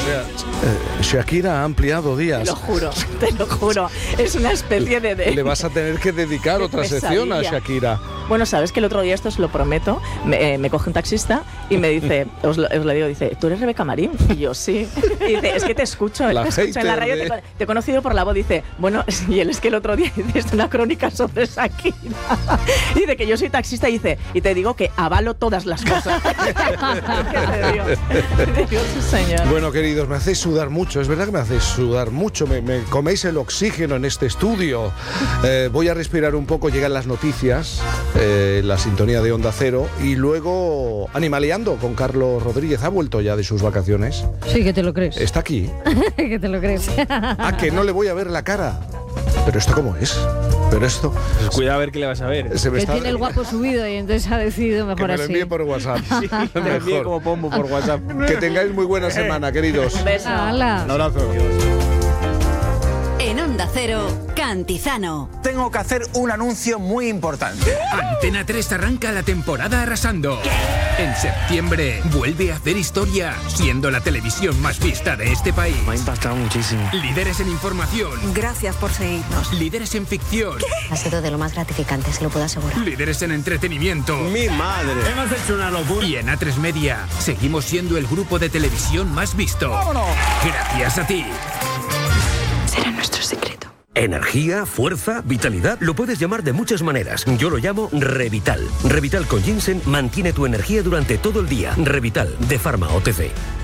sea, Shakira ha ampliado días. Te lo juro. Es una especie de... Le vas a tener que dedicar otra sección a Shakira. Bueno, sabes que el otro día, esto os lo prometo, me coge un taxista y me dice, os lo digo, dice, ¿tú eres Rebeca Marín? Y yo, sí. Y dice, es que te escucho en la radio, te he conocido por la voz. Dice, bueno, y él es que el otro día hiciste una crónica sobre Shakira. Y dice que yo soy taxista y dice, y te digo que avalo todas las cosas. Dios, señor. Bueno, queridos, me hacéis sudar mucho, es verdad que me hacéis sudar mucho, me coméis el oxígeno en este estudio. Voy a respirar un poco, llegan las noticias, la sintonía de Onda Cero, y luego Animaleando con Carlos Rodríguez. ¿Ha vuelto ya de sus vacaciones? Sí, que te lo crees. ¿Está aquí? Que te lo crees. Que no le voy a ver la cara. ¿Pero esto cómo es? Pero esto... Cuidado a ver qué le vas a ver. Tiene el guapo subido y entonces ha decidido mejor que me lo así. envíe por WhatsApp. Sí, me lo envíe como pombo por WhatsApp. Que tengáis muy buena semana, queridos. Un beso. ¡Hala! Un abrazo. En Onda Cero, Cantizano. Tengo que hacer un anuncio muy importante. Antena 3 arranca la temporada arrasando. En septiembre vuelve a hacer historia, siendo la televisión más vista de este país. Me ha impactado muchísimo. Líderes en información. Gracias por seguirnos. Líderes en ficción. Ha sido de lo más gratificante, se lo puedo asegurar. Líderes en entretenimiento. Mi madre. Hemos hecho una locura. Y en A3 Media seguimos siendo el grupo de televisión más visto. ¡Vámonos! Gracias a ti. Será nuestro secreto. Energía, fuerza, vitalidad, lo puedes llamar de muchas maneras. Yo lo llamo Revital. Revital con ginseng mantiene tu energía durante todo el día. Revital, de Pharma OTC.